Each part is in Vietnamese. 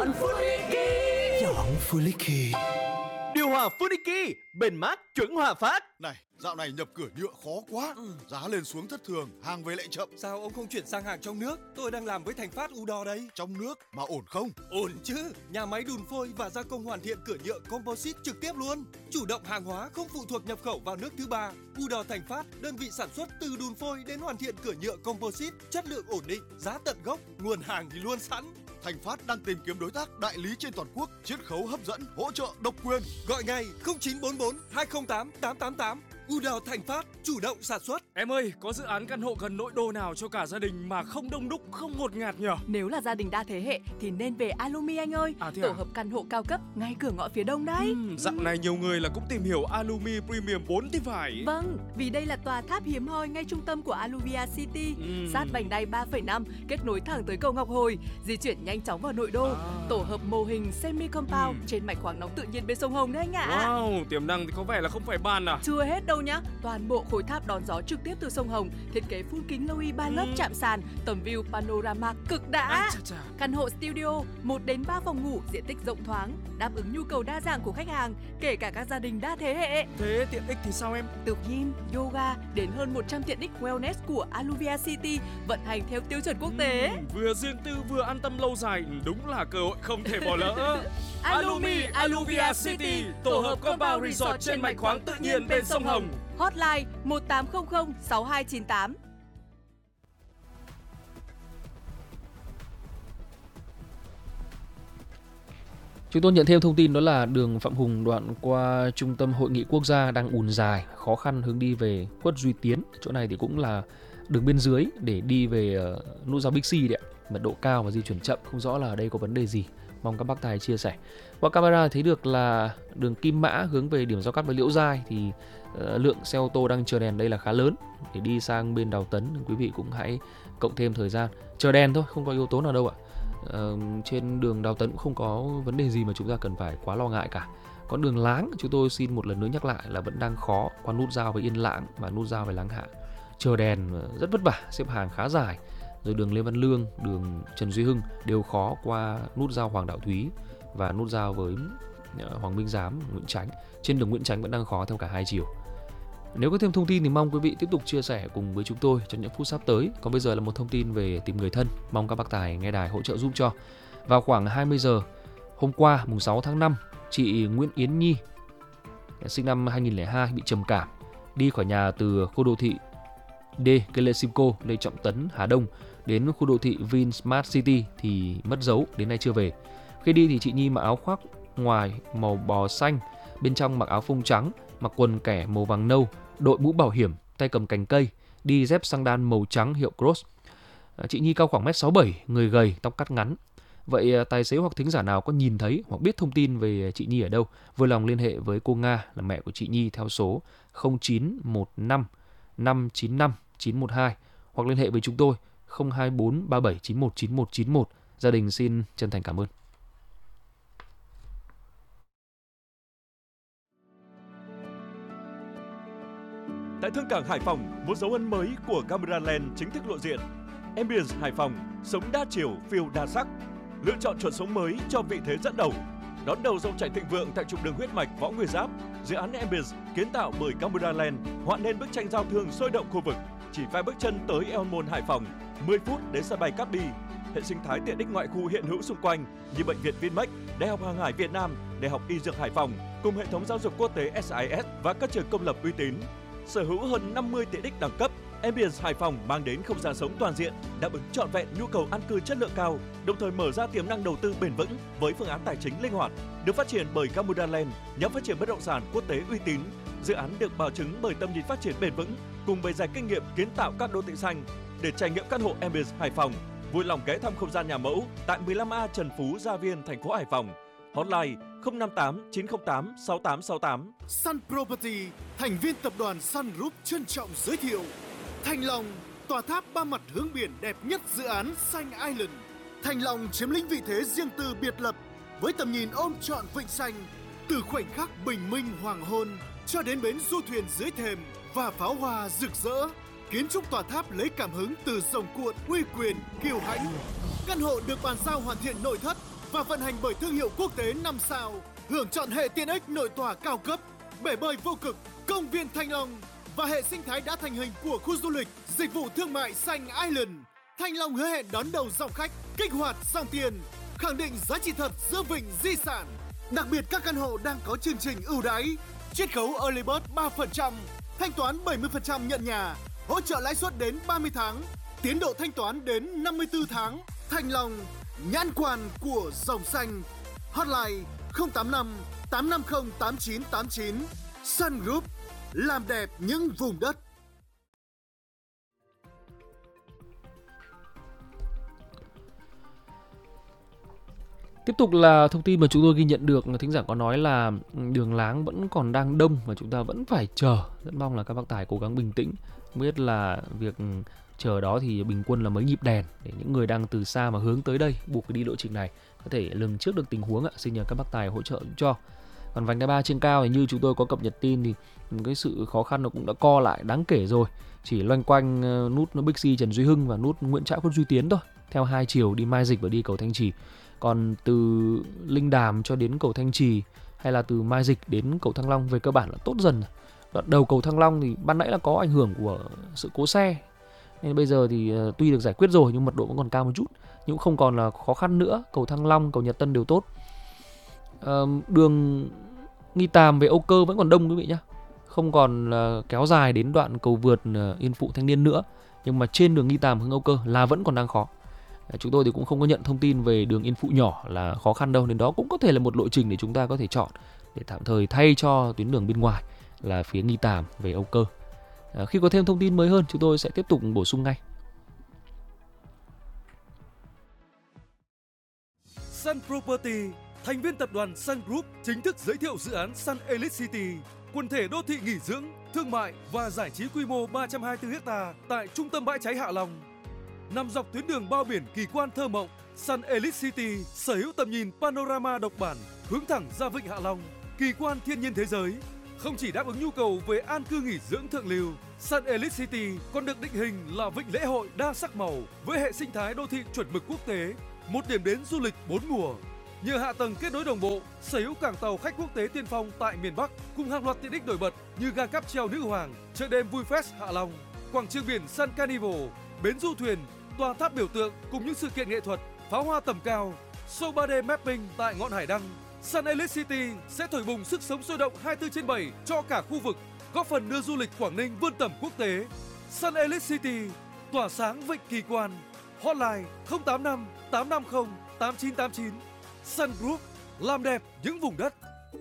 Chọn Funiki. Chọn Funiki. Điều hòa Funiki, bền mát, chuẩn hòa phát. Này, dạo này nhập cửa nhựa khó quá. Giá lên xuống thất thường, hàng về lại chậm. Sao ông không chuyển sang hàng trong nước? Tôi đang làm với Thành Phát Udor đây. Trong nước mà ổn không? Ổn chứ. Nhà máy đun phôi và gia công hoàn thiện cửa nhựa composite trực tiếp luôn. Chủ động hàng hóa, không phụ thuộc nhập khẩu vào nước thứ ba. Udor Thành Phát, đơn vị sản xuất từ đun phôi đến hoàn thiện cửa nhựa composite, chất lượng ổn định, giá tận gốc, nguồn hàng thì luôn sẵn. Thành Phát đang tìm kiếm đối tác đại lý trên toàn quốc, chiết khấu hấp dẫn, hỗ trợ độc quyền. Gọi ngay 0944 208 888. Udor Thành Phát, chủ động sản xuất. Em ơi, có dự án căn hộ gần nội đô nào cho cả gia đình mà không đông đúc, không ngột ngạt nhỉ? Nếu là gia đình đa thế hệ thì nên về Alumi anh ơi. Tổ hợp căn hộ cao cấp ngay cửa ngõ phía đông đấy. Dạo này nhiều người là cũng tìm hiểu Alumi Premium 4 thì phải. Vâng, vì đây là tòa tháp hiếm hoi ngay trung tâm của Aluvia City, sát vành đai 3,5, kết nối thẳng tới cầu Ngọc Hồi, di chuyển nhanh chóng vào nội đô. Tổ hợp mô hình semi compound trên mạch khoáng nóng tự nhiên bên sông Hồng đấy anh ạ. Wow, tiềm năng thì có vẻ là không phải bàn à? Chưa hết đâu nhá, toàn bộ khối tháp đón gió trực tiếp từ sông Hồng, thiết kế phun kính lâu 3 lớp chạm sàn, tầm view panorama cực đã. Căn hộ studio 1 đến 3 phòng ngủ, diện tích rộng thoáng, đáp ứng nhu cầu đa dạng của khách hàng, kể cả các gia đình đa thế hệ. Thế tiện ích thì sao em? Từ gym, yoga đến hơn 100 tiện ích wellness của Aluvia City vận hành theo tiêu chuẩn quốc tế. Vừa riêng tư vừa an tâm lâu dài, đúng là cơ hội không thể bỏ lỡ. Alumi Aluvia City, tổ hợp compound resort trên mạch khoáng tự nhiên bên sông Hồng. Hotline 1800 6298. Chúng tôi nhận thêm thông tin đó là đường Phạm Hùng đoạn qua Trung tâm Hội nghị Quốc gia đang ùn dài, khó khăn hướng đi về Khuất Duy Tiến. Chỗ này thì cũng là đường bên dưới để đi về nút giao Bixi đấy ạ. Mật độ cao và di chuyển chậm, không rõ là ở đây có vấn đề gì. Mong các bác tài chia sẻ. Qua camera thấy được là đường Kim Mã hướng về điểm giao cắt với Liễu Giai thì lượng xe ô tô đang chờ đèn đây là khá lớn. Để đi sang bên Đào Tấn thì quý vị cũng hãy cộng thêm thời gian. Chờ đèn thôi, không có yếu tố nào đâu ạ. Trên đường Đào Tấn cũng không có vấn đề gì mà chúng ta cần phải quá lo ngại cả. Còn đường Láng, chúng tôi xin một lần nữa nhắc lại là vẫn đang khó qua nút giao với Yên Lãng và nút giao với Láng Hạ. Chờ đèn rất vất vả, xếp hàng khá dài. Rồi đường Lê Văn Lương, đường Trần Duy Hưng đều khó qua nút giao Hoàng Đạo Thúy và nút giao với Hoàng Minh Giám, Nguyễn Chánh. Trên đường Nguyễn Chánh vẫn đang khó theo cả hai chiều. Nếu có thêm thông tin thì mong quý vị tiếp tục chia sẻ cùng với chúng tôi trong những phút sắp tới. Còn bây giờ là một thông tin về tìm người thân. Mong các bác tài nghe đài hỗ trợ giúp cho. Vào khoảng 20 giờ hôm qua, mùng 6 tháng 5, chị Nguyễn Yến Nhi, sinh năm 2002, bị trầm cảm, đi khỏi nhà từ khu đô thị D, cây Lê Simco, Lê Trọng Tấn, Hà Đông đến khu đô thị Vinsmart City thì mất dấu, đến nay chưa về. Khi đi thì chị Nhi mặc áo khoác ngoài màu bò xanh, bên trong mặc áo phông trắng, mặc quần kẻ màu vàng nâu, đội mũ bảo hiểm, tay cầm cành cây, đi dép xăng đan màu trắng hiệu Cross. Chị Nhi cao khoảng 1m67, người gầy, tóc cắt ngắn. Vậy tài xế hoặc thính giả nào có nhìn thấy hoặc biết thông tin về chị Nhi ở đâu, vui lòng liên hệ với cô Nga là mẹ của chị Nhi theo số 0915 595 912 hoặc liên hệ với chúng tôi 024 3791 9191. Gia đình xin chân thành cảm ơn. Tại Thương cảng Hải Phòng, một dấu ấn mới của Cameraland chính thức lộ diện. Ambience Hải Phòng, sống đa chiều, phiêu đa sắc. Lựa chọn chuẩn sống mới cho vị thế dẫn đầu. Đón đầu dòng chảy thịnh vượng tại trục đường huyết mạch Võ Nguyên Giáp, dự án Ambience kiến tạo bởi Cameraland họa nên bức tranh giao thương sôi động khu vực. Chỉ vài bước chân tới Eo Môn Hải Phòng, 10 phút đến sân bay Cát Bi. Hệ sinh thái tiện ích ngoại khu hiện hữu xung quanh như bệnh viện Vinmec, Đại học Hàng hải Việt Nam, Đại học Y Dược Hải Phòng cùng hệ thống giáo dục quốc tế SIS và các trường công lập uy tín. Sở hữu hơn 50 tiện ích đẳng cấp, Ambience Hải Phòng mang đến không gian sống toàn diện, đáp ứng trọn vẹn nhu cầu an cư chất lượng cao, đồng thời mở ra tiềm năng đầu tư bền vững với phương án tài chính linh hoạt. Được phát triển bởi Camuraland, nhóm phát triển bất động sản quốc tế uy tín. Dự án được bảo chứng bởi tầm nhìn phát triển bền vững cùng bề dày kinh nghiệm kiến tạo các đô thị xanh. Để trải nghiệm căn hộ Ambience Hải Phòng, vui lòng ghé thăm không gian nhà mẫu tại 15A Trần Phú, Gia Viên, thành phố Hải Phòng. Hotline 058 908 6868. Sun Property, thành viên tập đoàn Sun Group trân trọng giới thiệu Thành Long, tòa tháp 3 mặt hướng biển đẹp nhất dự án Xanh Island. Thành Long chiếm lĩnh vị thế riêng tư biệt lập với tầm nhìn ôm trọn vịnh xanh, từ khoảnh khắc bình minh hoàng hôn cho đến bến du thuyền dưới thềm và pháo hoa rực rỡ. Kiến trúc tòa tháp lấy cảm hứng từ rồng cuộn, uy quyền, kiêu hãnh. Căn hộ được bàn giao hoàn thiện nội thất và vận hành bởi thương hiệu quốc tế 5 sao. Hưởng chọn hệ tiện ích nội tòa cao cấp, bể bơi vô cực, công viên Thanh Long và hệ sinh thái đã thành hình của khu du lịch, dịch vụ thương mại Xanh Island. Thanh Long hứa hẹn đón đầu dòng khách, kích hoạt dòng tiền, khẳng định giá trị thật giữa vịnh di sản. Đặc biệt các căn hộ đang có chương trình ưu đãi, chiết khấu Early Bird 3%, thanh toán 70% nhận nhà, hỗ trợ lãi suất đến 30 tháng, tiến độ thanh toán đến 54 tháng. Thanh Long, nhãn quan của dòng xanh. Hotline 085 850 8989. Sun Group, làm đẹp những vùng đất. Tiếp tục là thông tin mà chúng tôi ghi nhận được, thính giả có nói là đường láng vẫn còn đang đông và chúng ta vẫn phải chờ. Rất mong là các bác tài cố gắng bình tĩnh. Không biết là việc chờ đó thì bình quân là mấy nhịp đèn để những người đang từ xa mà hướng tới đây buộc phải đi lộ trình này có thể lường trước được tình huống ạ. Xin nhờ các bác tài hỗ trợ cho. Còn vành đai 3 trên cao thì như chúng tôi có cập nhật tin thì cái sự khó khăn nó cũng đã co lại đáng kể rồi. Chỉ loanh quanh nút Bixi Trần Duy Hưng và nút Nguyễn Trãi Khuất Duy Tiến thôi, theo hai chiều đi Mai Dịch và đi cầu Thanh Trì. Còn từ Linh Đàm cho đến cầu Thanh Trì hay là từ Mai Dịch đến cầu Thăng Long về cơ bản là tốt dần. Đoạn đầu cầu Thăng Long thì ban nãy là có ảnh hưởng của sự cố xe, nên bây giờ thì tuy được giải quyết rồi nhưng mật độ vẫn còn cao một chút, nhưng cũng không còn là khó khăn nữa. Cầu Thăng Long, cầu Nhật Tân đều tốt. Đường Nghi Tàm về Âu Cơ vẫn còn đông quý vị nhé, không còn kéo dài đến đoạn cầu vượt Yên Phụ Thanh Niên nữa, nhưng mà trên đường Nghi Tàm hướng Âu Cơ là vẫn còn đang khó. Chúng tôi thì cũng không có nhận thông tin về đường Yên Phụ nhỏ là khó khăn đâu, nên đó cũng có thể là một lộ trình để chúng ta có thể chọn để tạm thời thay cho tuyến đường bên ngoài là phía Nghi Tàm về Âu Cơ. Khi có thêm thông tin mới hơn chúng tôi sẽ tiếp tục bổ sung ngay. Sun Property, thành viên tập đoàn Sun Group chính thức giới thiệu dự án Sun Elite City, quần thể đô thị nghỉ dưỡng, thương mại và giải trí quy mô 324 ha tại trung tâm bãi cháy Hạ Long. Nằm dọc tuyến đường bao biển kỳ quan thơ mộng, Sun Elite City sở hữu tầm nhìn panorama độc bản hướng thẳng ra vịnh Hạ Long, kỳ quan thiên nhiên thế giới. Không chỉ đáp ứng nhu cầu về an cư nghỉ dưỡng thượng lưu, Sun Elite City còn được định hình là vịnh lễ hội đa sắc màu với hệ sinh thái đô thị chuẩn mực quốc tế, một điểm đến du lịch 4 mùa. Nhờ hạ tầng kết nối đồng bộ, sở hữu cảng tàu khách quốc tế tiên phong tại miền Bắc cùng hàng loạt tiện ích nổi bật như ga cáp treo Nữ Hoàng, chợ đêm Vui Fest Hạ Long, quảng trường biển Sun Carnival, bến du thuyền, tòa tháp biểu tượng cùng những sự kiện nghệ thuật, pháo hoa tầm cao, show 3D mapping tại ngọn hải đăng. Sun Elite City sẽ thổi bùng sức sống sôi động 24/7 cho cả khu vực, góp phần đưa du lịch Quảng Ninh vươn tầm quốc tế. Sun Elite City tỏa sáng vịnh kỳ quan. Hotline 085 850 8989. Sun Group, làm đẹp những vùng đất.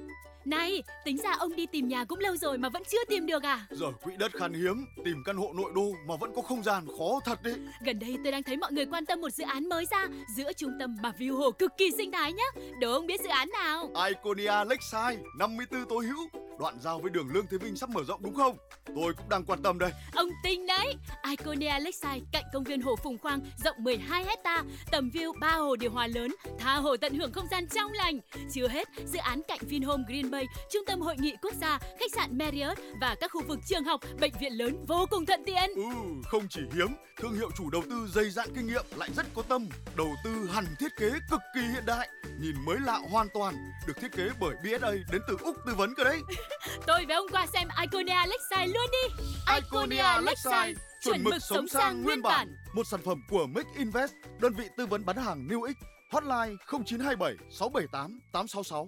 Này, tính ra ông đi tìm nhà cũng lâu rồi mà vẫn chưa tìm được à? Giờ quỹ đất khan hiếm, tìm căn hộ nội đô mà vẫn có không gian khó thật đấy. Gần đây tôi đang thấy mọi người quan tâm một dự án mới ra giữa trung tâm mà view hồ cực kỳ sinh thái nhá. Đố ông biết dự án nào? Iconia Lakeside 54 Tố Hữu, đoạn giao với đường Lương Thế Vinh sắp mở rộng đúng không? Tôi cũng đang quan tâm đây. Ông tinh đấy. Iconia Lakeside cạnh công viên hồ Phùng Khoang rộng 12 ha, tầm view 3 hồ điều hòa lớn, tha hồ tận hưởng không gian trong lành. Chưa hết, dự án cạnh Vinhome Green Bay, trung tâm hội nghị quốc gia, khách sạn Marriott và các khu vực trường học, bệnh viện lớn vô cùng thuận tiện. Không chỉ hiếm, thương hiệu chủ đầu tư dày dạn kinh nghiệm lại rất có tâm, đầu tư hẳn thiết kế cực kỳ hiện đại, nhìn mới lạ hoàn toàn, được thiết kế bởi BSA đến từ Úc tư vấn cơ đấy. Tôi với ông qua xem Iconia Lakeside luôn đi. Iconia Lakeside, chuẩn mực sống sang nguyên bản. Một sản phẩm của Make Invest, đơn vị tư vấn bán hàng New X. Hotline 0927 678 866.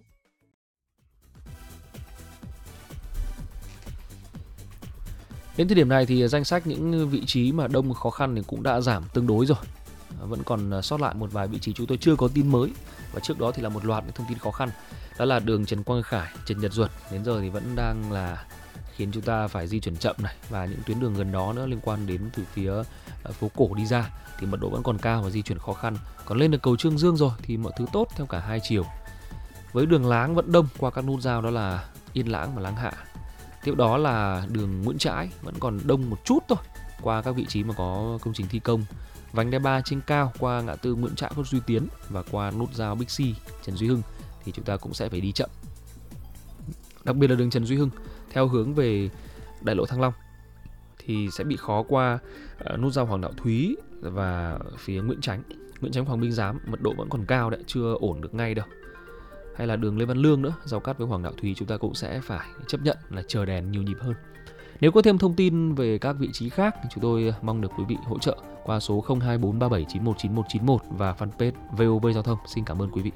Đến thời điểm này thì danh sách những vị trí mà đông khó khăn thì cũng đã giảm tương đối rồi. Vẫn còn sót lại một vài vị trí chúng tôi chưa có tin mới. Và trước đó thì là một loạt những thông tin khó khăn. Đó là đường Trần Quang Khải, Trần Nhật Duật đến giờ thì vẫn đang là khiến chúng ta phải di chuyển chậm này. Và những tuyến đường gần đó nữa liên quan đến từ phía phố cổ đi ra thì mật độ vẫn còn cao và di chuyển khó khăn. Còn lên được cầu Trương Dương rồi thì mọi thứ tốt theo cả hai chiều. Với đường Láng vẫn đông qua các nút giao đó là Yên Lãng và Láng Hạ. Tiếp đó là đường Nguyễn Trãi vẫn còn đông một chút thôi qua các vị trí mà có công trình thi công. Vành đai 3 trên cao qua ngã tư Nguyễn Trãi Khuất Duy Tiến và qua nút giao Bixi Trần Duy Hưng thì chúng ta cũng sẽ phải đi chậm. Đặc biệt là đường Trần Duy Hưng theo hướng về đại lộ Thăng Long thì sẽ bị khó qua nút giao Hoàng Đạo Thúy và phía Nguyễn Chánh. Nguyễn Chánh Hoàng Minh Giám mật độ vẫn còn cao đấy, chưa ổn được ngay đâu. Hay là đường Lê Văn Lương nữa, giao cắt với Hoàng Đạo Thúy, chúng ta cũng sẽ phải chấp nhận là chờ đèn nhiều nhịp hơn. Nếu có thêm thông tin về các vị trí khác thì chúng tôi mong được quý vị hỗ trợ qua số 02437919191 và fanpage VOV Giao thông. Xin cảm ơn quý vị.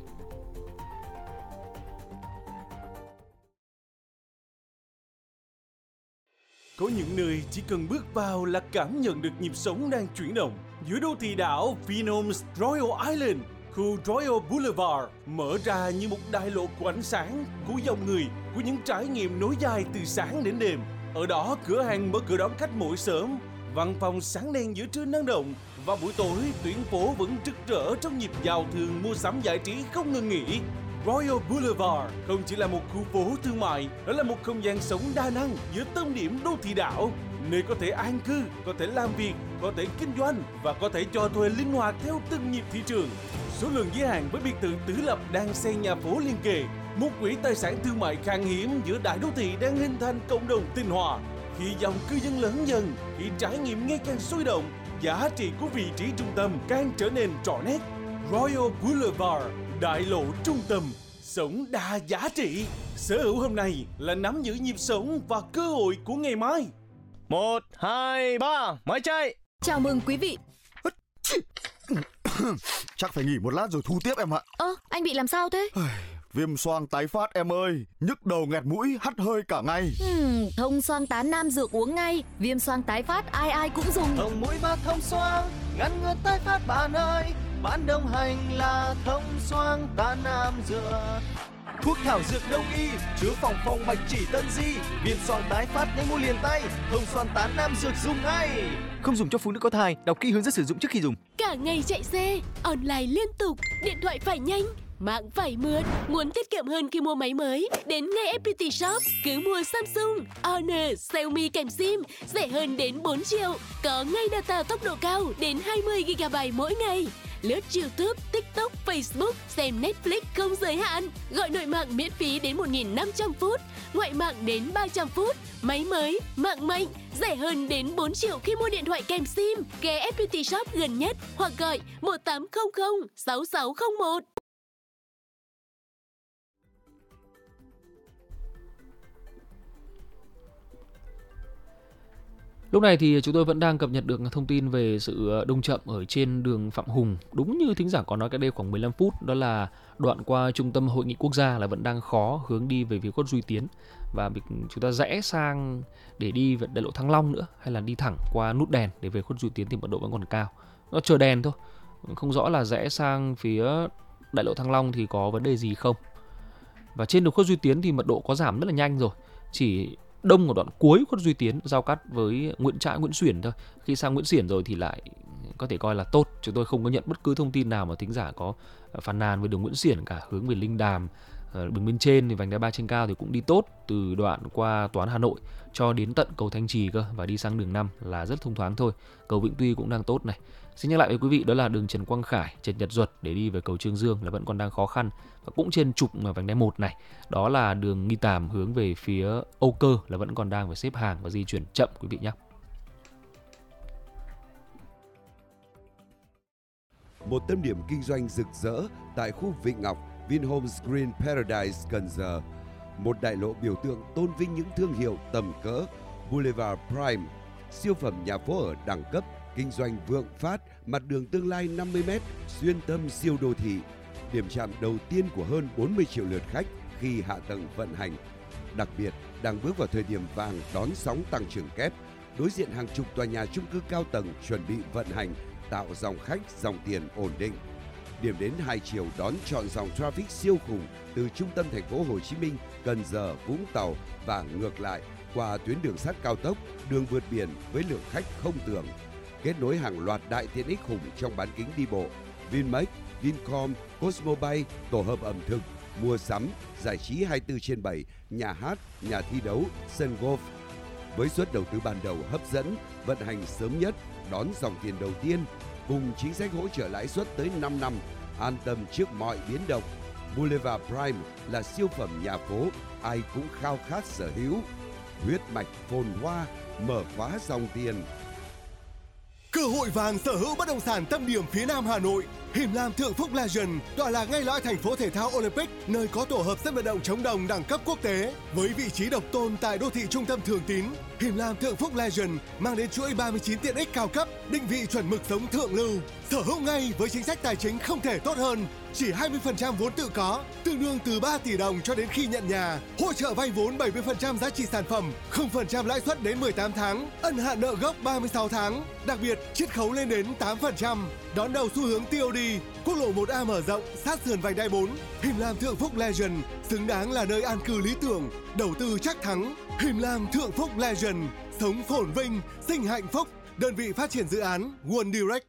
Có những nơi chỉ cần bước vào là cảm nhận được nhịp sống đang chuyển động. Giữa đô thị đảo Vinhomes Royal Island, khu Royal Boulevard mở ra như một đại lộ của ánh sáng, của dòng người, của những trải nghiệm nối dài từ sáng đến đêm. Ở đó, cửa hàng mở cửa đón khách mỗi sớm, văn phòng sáng đèn giữa trưa năng động, và buổi tối tuyến phố vẫn rực rỡ trong nhịp giao thương mua sắm giải trí không ngừng nghỉ. Royal Boulevard không chỉ là một khu phố thương mại, đó là một không gian sống đa năng giữa tâm điểm đô thị đảo, nơi có thể an cư, có thể làm việc, có thể kinh doanh và có thể cho thuê linh hoạt theo từng nhịp thị trường. Số lượng giới hạn với biệt thự tứ lập đang xen nhà phố liên kề, một quỹ tài sản thương mại khan hiếm giữa đại đô thị đang hình thành cộng đồng tinh hòa. Khi dòng cư dân lớn dần, khi trải nghiệm ngày càng sôi động, giá trị của vị trí trung tâm càng trở nên rõ nét. Royal Boulevard, đại lộ trung tâm, sống đa giá trị. Sở hữu hôm nay là nắm giữ nhịp sống và cơ hội của ngày mai. 1, 2, 3, máy chạy. Chào mừng quý vị. Chắc phải nghỉ một lát rồi thu tiếp em ạ. Anh bị làm sao thế? Viêm xoang tái phát em ơi. Nhức đầu nghẹt mũi, hắt hơi cả ngày. Thông xoang tán nam dược uống ngay. Viêm xoang tái phát ai ai cũng dùng. Thông mũi và thông xoang, ngăn ngừa tái phát bạn ơi. Bạn đồng hành là thông xoang tán nam dược. Thuốc thảo dược đông y, chứa phòng bạch chỉ tân di. Viêm xoang tái phát nhanh mua liền tay. Thông xoang tán nam dược dùng ngay. Không dùng cho phụ nữ có thai, đọc kỹ hướng dẫn sử dụng trước khi dùng. Cả ngày chạy xe, online liên tục, điện thoại phải nhanh, mạng phải mượt. Muốn tiết kiệm hơn khi mua máy mới? Đến ngay FPT Shop, cứ mua Samsung, Honor, Xiaomi kèm SIM, rẻ hơn đến 4 triệu. Có ngay data tốc độ cao đến 20 GB mỗi ngày. Lướt YouTube, TikTok, Facebook, xem Netflix không giới hạn. Gọi nội mạng miễn phí đến 1.500 phút, ngoại mạng đến 300 phút. Máy mới, mạng mạnh, rẻ hơn đến 4 triệu khi mua điện thoại kèm SIM. Ghé FPT Shop gần nhất hoặc gọi 1800 6601. Lúc này thì chúng tôi vẫn đang cập nhật được thông tin về sự đông chậm ở trên đường Phạm Hùng. Đúng như thính giả có nói cách đây khoảng 15 phút, đó là đoạn qua Trung tâm Hội nghị Quốc gia là vẫn đang khó hướng đi về phía Khuất Duy Tiến. Và chúng ta rẽ sang để đi về đại lộ Thăng Long nữa, hay là đi thẳng qua nút đèn để về Khuất Duy Tiến thì mật độ vẫn còn cao. Nó chờ đèn thôi, không rõ là rẽ sang phía đại lộ Thăng Long thì có vấn đề gì không. Và trên đường Khuất Duy Tiến thì mật độ có giảm rất là nhanh rồi, chỉ đông ở đoạn cuối Khuất Duy Tiến giao cắt với Nguyễn Trãi, Nguyễn Xiển thôi. Khi sang Nguyễn Xiển rồi thì lại có thể coi là tốt. Chúng tôi không có nhận bất cứ thông tin nào mà thính giả có phàn nàn với đường Nguyễn Xiển cả. Hướng về Linh Đàm, đường bên trên thì vành đai 3 trên cao thì cũng đi tốt, từ đoạn qua Tòa án Hà Nội cho đến tận cầu Thanh Trì cơ, và đi sang đường 5 là rất thông thoáng thôi. Cầu Vĩnh Tuy cũng đang tốt này. Xin nhắc lại với quý vị, đó là đường Trần Quang Khải, Trần Nhật Duật để đi về cầu Trương Dương là vẫn còn đang khó khăn. Và cũng trên trục vành đai 1 này, đó là đường Nghi Tàm hướng về phía Âu Cơ là vẫn còn đang phải xếp hàng và di chuyển chậm quý vị nhé. Một tâm điểm kinh doanh rực rỡ tại khu Vịnh Ngọc, Vinhomes Green Paradise Cần Giờ. Một đại lộ biểu tượng tôn vinh những thương hiệu tầm cỡ. Boulevard Prime, siêu phẩm nhà phố ở đẳng cấp, kinh doanh vượng phát, mặt đường tương lai 50m, xuyên tâm siêu đô thị. Điểm chạm đầu tiên của hơn 40 triệu lượt khách khi hạ tầng vận hành. Đặc biệt, đang bước vào thời điểm vàng đón sóng tăng trưởng kép, đối diện hàng chục tòa nhà chung cư cao tầng chuẩn bị vận hành, tạo dòng khách, dòng tiền ổn định. Điểm đến hai chiều đón trọn dòng traffic siêu khủng từ trung tâm thành phố Hồ Chí Minh, Cần Giờ, Vũng Tàu và ngược lại qua tuyến đường sắt cao tốc, đường vượt biển với lượng khách không tưởng. Kết nối hàng loạt đại tiện ích khủng trong bán kính đi bộ, Vinmec, Vincom, Cosmobay, tổ hợp ẩm thực, mua sắm, giải trí 24/7, nhà hát, nhà thi đấu, sân golf. Với suất đầu tư ban đầu hấp dẫn, vận hành sớm nhất, đón dòng tiền đầu tiên, cùng chính sách hỗ trợ lãi suất tới 5 năm, an tâm trước mọi biến động. Boulevard Prime là siêu phẩm nhà phố, ai cũng khao khát sở hữu. Huyết mạch phồn hoa, mở khóa dòng tiền. Cơ hội vàng sở hữu bất động sản tâm điểm phía Nam Hà Nội. Him Lam Thượng Phúc Legend tọa lạc ngay lõi thành phố thể thao Olympic, nơi có tổ hợp sân vận động chống đồng đẳng cấp quốc tế. Với vị trí độc tôn tại đô thị trung tâm Thường Tín, Him Lam Thượng Phúc Legend mang đến chuỗi 39 tiện ích cao cấp, định vị chuẩn mực sống thượng lưu. Sở hữu ngay với chính sách tài chính không thể tốt hơn, chỉ 20% vốn tự có, tương đương từ 3 tỷ đồng cho đến khi nhận nhà. Hỗ trợ vay vốn 70% giá trị sản phẩm, 0% lãi suất đến 18 tháng, ân hạn nợ gốc 36 tháng. Đặc biệt, chiết khấu lên đến 8%. Đón đầu xu hướng TOD, quốc lộ 1A mở rộng, sát sườn vành đai 4. Him Lam Thượng Phúc Legend xứng đáng là nơi an cư lý tưởng, đầu tư chắc thắng. Him Lam Thượng Phúc Legend, sống phồn vinh, sinh hạnh phúc. Đơn vị phát triển dự án One Direct.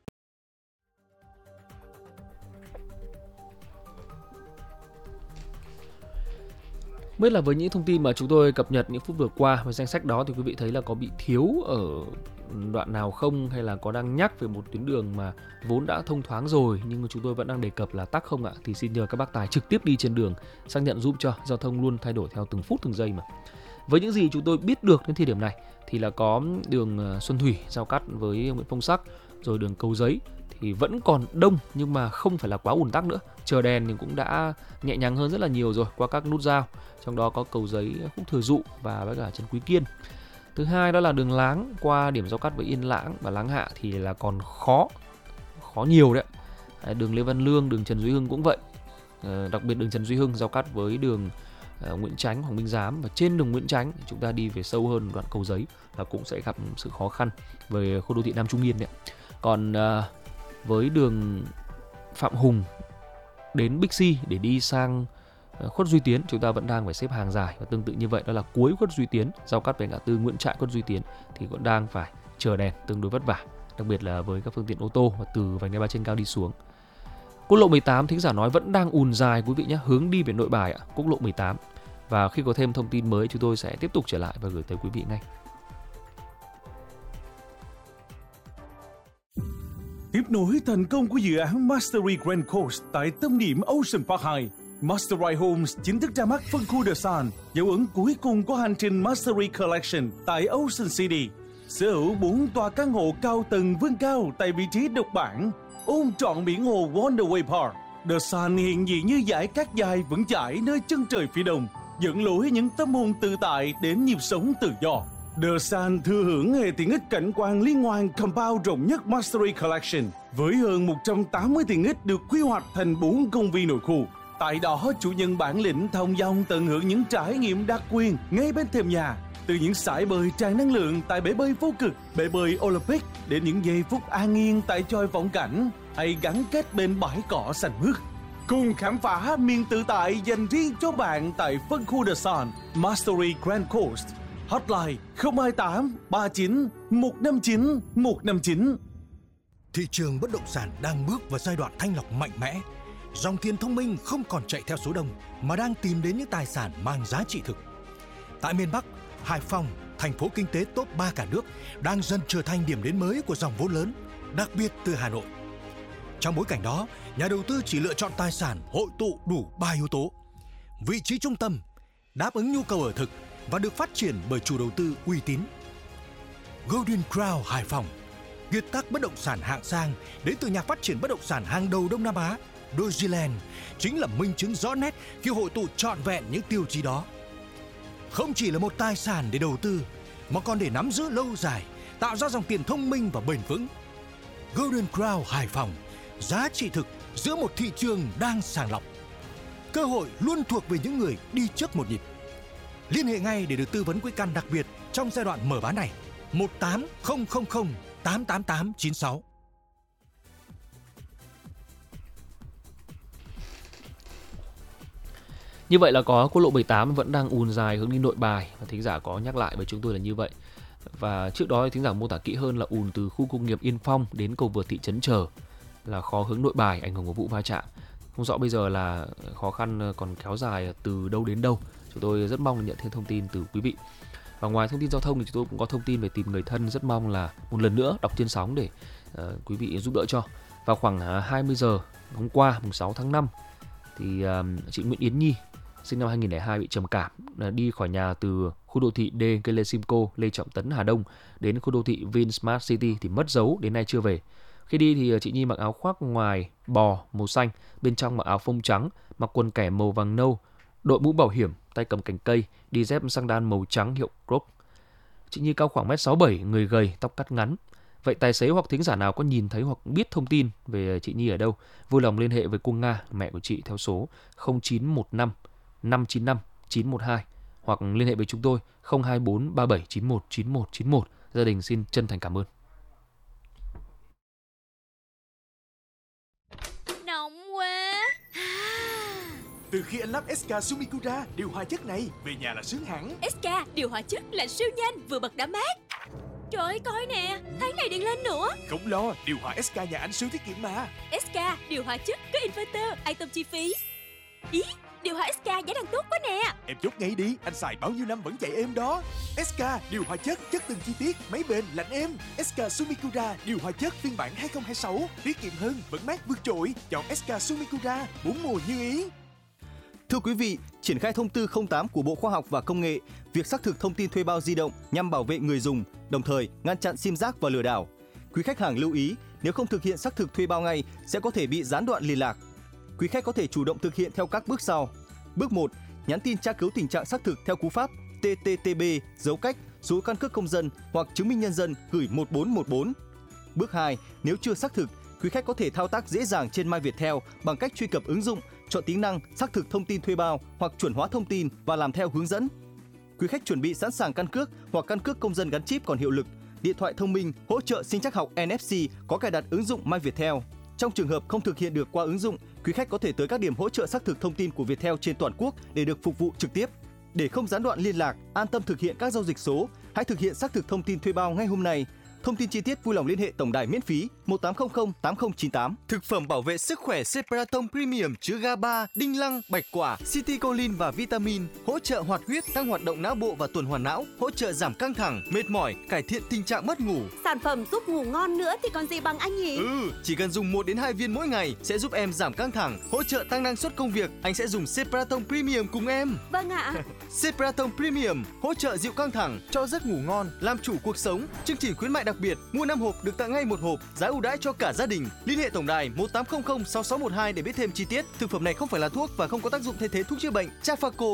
Biết là với những thông tin mà chúng tôi cập nhật những phút vừa qua với danh sách đó thì quý vị thấy là có bị thiếu ở đoạn nào không, hay là có đang nhắc về một tuyến đường mà vốn đã thông thoáng rồi nhưng mà chúng tôi vẫn đang đề cập là tắc không ạ? Thì xin nhờ các bác tài trực tiếp đi trên đường xác nhận giúp cho, giao thông luôn thay đổi theo từng phút từng giây mà. Với những gì chúng tôi biết được đến thời điểm này thì là có đường Xuân Thủy giao cắt với Nguyễn Phong Sắc, rồi đường Cầu Giấy thì vẫn còn đông nhưng mà không phải là quá ùn tắc nữa. Chờ đèn thì cũng đã nhẹ nhàng hơn rất là nhiều rồi qua các nút giao, trong đó có Cầu Giấy, Khúc Thừa Dụ và với cả Trần Quý Kiên. Thứ hai đó là đường Láng qua điểm giao cắt với Yên Lãng và Láng Hạ thì là còn khó nhiều đấy. Đường Lê Văn Lương, đường Trần Duy Hưng cũng vậy. Đặc biệt đường Trần Duy Hưng giao cắt với đường Nguyễn Chánh, Hoàng Minh Giám, và trên đường Nguyễn Chánh chúng ta đi về sâu hơn đoạn Cầu Giấy là cũng sẽ gặp sự khó khăn về khu đô thị Nam Trung Yên đấy. Còn với đường Phạm Hùng đến Bixi để đi sang Khuất Duy Tiến chúng ta vẫn đang phải xếp hàng dài, và tương tự như vậy đó là cuối Khuất Duy Tiến giao cắt với ngã tư Nguyễn Trãi Khuất Duy Tiến thì cũng đang phải chờ đèn tương đối vất vả, đặc biệt là với các phương tiện ô tô và từ vành đai 3 trên cao đi xuống. Quốc lộ 18 thính giả nói vẫn đang ùn dài quý vị nhé, hướng đi về Nội Bài ạ, quốc lộ 18. Và khi có thêm thông tin mới chúng tôi sẽ tiếp tục trở lại và gửi tới quý vị ngay. Tiếp nối thành công của dự án Mastery Grand Coast tại tâm điểm Ocean Park 2, Mastery Homes chính thức ra mắt phân khu The Sun, dấu ấn cuối cùng của hành trình Mastery Collection tại Ocean City. Sở hữu 4 tòa căn hộ cao tầng vươn cao tại vị trí độc bản, ôm trọn biển hồ Wonderway Park. The Sun hiện diện như dải cát dài vững chãi nơi chân trời phía đông, dẫn lối những tâm hồn tự tại đến nhịp sống tự do. The Sun thừa hưởng hệ tiện ích cảnh quan liên hoàn compound rộng nhất Mastery Collection, với hơn 180 tiện ích được quy hoạch thành 4 công viên nội khu. Tại đó, chủ nhân bản lĩnh thông dong tận hưởng những trải nghiệm đặc quyền ngay bên thềm nhà, từ những sải bơi tràn năng lượng tại bể bơi vô cực, bể bơi Olympic, đến những giây phút an yên tại chòi vọng cảnh hay gắn kết bên bãi cỏ xanh mướt. Cùng khám phá miền tự tại dành riêng cho bạn tại phân khu The Sun, Mastery Grand Coast. Hotline 028 39 159 159. Thị trường bất động sản đang bước vào giai đoạn thanh lọc mạnh mẽ. Dòng tiền thông minh không còn chạy theo số đông mà đang tìm đến những tài sản mang giá trị thực. Tại miền Bắc, Hải Phòng, thành phố kinh tế top 3 cả nước, đang dần trở thành điểm đến mới của dòng vốn lớn, đặc biệt từ Hà Nội. Trong bối cảnh đó, nhà đầu tư chỉ lựa chọn tài sản hội tụ đủ 3 yếu tố: vị trí trung tâm, đáp ứng nhu cầu ở thực và được phát triển bởi chủ đầu tư uy tín. Golden Crown Hải Phòng, kiệt tác bất động sản hạng sang đến từ nhà phát triển bất động sản hàng đầu Đông Nam Á, Dojiland, chính là minh chứng rõ nét khi hội tụ trọn vẹn những tiêu chí đó. Không chỉ là một tài sản để đầu tư, mà còn để nắm giữ lâu dài, tạo ra dòng tiền thông minh và bền vững. Golden Crown Hải Phòng, giá trị thực giữa một thị trường đang sàng lọc. Cơ hội luôn thuộc về những người đi trước một nhịp. Liên hệ ngay để được tư vấn quy căn đặc biệt trong giai đoạn mở bán này. 18000 88896. Như vậy là có quốc lộ 18 vẫn đang ùn dài hướng đi Nội Bài, và thính giả có nhắc lại với chúng tôi là như vậy. Và trước đó thính giả mô tả kỹ hơn là ùn từ khu công nghiệp Yên Phong đến cầu vượt thị trấn Chờ, là khó hướng Nội Bài, ảnh hưởng của vụ va chạm. Không rõ bây giờ là khó khăn còn kéo dài từ đâu đến đâu. Chúng tôi rất mong nhận thêm thông tin từ quý vị. Và ngoài thông tin giao thông thì chúng tôi cũng có thông tin về tìm người thân, rất mong là một lần nữa đọc trên sóng để quý vị giúp đỡ cho. Vào khoảng 20 giờ hôm qua, mùng 6 tháng 5, thì chị Nguyễn Yến Nhi, sinh năm 2002, bị trầm cảm, đi khỏi nhà từ khu đô thị D Kele Simcoe, Lê Trọng Tấn, Hà Đông đến khu đô thị Vinsmart City thì mất dấu, đến nay chưa về. Khi đi thì chị Nhi mặc áo khoác ngoài bò màu xanh, bên trong mặc áo phông trắng, mặc quần kẻ màu vàng nâu, đội mũ bảo hiểm, tay cầm cành cây, đi dép xăng đan màu trắng hiệu Crocs. Chị Nhi cao khoảng 1m67, người gầy, tóc cắt ngắn. Vậy tài xế hoặc thính giả nào có nhìn thấy hoặc biết thông tin về chị Nhi ở đâu, vui lòng liên hệ với cô Nga, mẹ của chị, theo số 0915 595 912 hoặc liên hệ với chúng tôi 024 3791 9191. Gia đình xin chân thành cảm ơn. Nóng quá. Từ khi anh lắp SK Sumikura điều hòa chất này, về nhà là sướng hẳn. SK điều hòa chất là siêu nhanh, vừa bật đã mát. Trời ơi, coi nè, tháng này điện lên nữa. Không lo, điều hòa SK nhà anh siêu tiết kiệm mà. SK điều hòa chất có inverter, an tâm chi phí. Ý, điều hòa SK giá đang tốt quá nè. Em chốt ngay đi, anh xài bao nhiêu năm vẫn chạy êm đó. SK điều hòa chất từng chi tiết, máy bền, lạnh êm. SK Sumikura điều hòa chất phiên bản 2026, tiết kiệm hơn, vẫn mát vượt trội. Chọn SK Sumikura, 4 mùa như ý. Thưa quý vị, triển khai thông tư 08 của Bộ Khoa học và Công nghệ, việc xác thực thông tin thuê bao di động nhằm bảo vệ người dùng, đồng thời ngăn chặn sim rác và lừa đảo. Quý khách hàng lưu ý, nếu không thực hiện xác thực thuê bao ngay sẽ có thể bị gián đoạn liên lạc. Quý khách có thể chủ động thực hiện theo các bước sau. Bước 1, nhắn tin tra cứu tình trạng xác thực theo cú pháp TTTB dấu cách số căn cước công dân hoặc chứng minh nhân dân gửi 1414. Bước 2, nếu chưa xác thực, quý khách có thể thao tác dễ dàng trên My Viettel bằng cách truy cập ứng dụng, chọn tính năng xác thực thông tin thuê bao hoặc chuẩn hóa thông tin và làm theo hướng dẫn. Quý khách chuẩn bị sẵn sàng căn cước hoặc căn cước công dân gắn chip còn hiệu lực, điện thoại thông minh hỗ trợ sinh trắc học NFC có cài đặt ứng dụng My Viettel. Trong trường hợp không thực hiện được qua ứng dụng, quý khách có thể tới các điểm hỗ trợ xác thực thông tin của Viettel trên toàn quốc để được phục vụ trực tiếp. Để không gián đoạn liên lạc, an tâm thực hiện các giao dịch số, hãy thực hiện xác thực thông tin thuê bao ngay hôm nay. Thông tin chi tiết vui lòng liên hệ tổng đài miễn phí 1800 8098. Thực phẩm bảo vệ sức khỏe Separaton Premium chứa GABA, đinh lăng, bạch quả, citicoline và vitamin, hỗ trợ hoạt huyết, tăng hoạt động não bộ và tuần hoàn não, hỗ trợ giảm căng thẳng, mệt mỏi, cải thiện tình trạng mất ngủ. Sản phẩm giúp ngủ ngon nữa thì còn gì bằng anh nhỉ? Chỉ cần dùng 1 đến 2 viên mỗi ngày sẽ giúp em giảm căng thẳng, hỗ trợ tăng năng suất công việc. Anh sẽ dùng Separaton Premium cùng em. Vâng ạ. Separaton Premium hỗ trợ dịu căng thẳng, cho giấc ngủ ngon, làm chủ cuộc sống. Chương trình khuyến mại đặc biệt, mua 5 hộp được tặng ngay 1 hộp, giá ưu đãi cho cả gia đình. Liên hệ tổng đài 1800 6612 để biết thêm chi tiết. Thực phẩm này không phải là thuốc và không có tác dụng thay thế thuốc chữa bệnh. Trafaco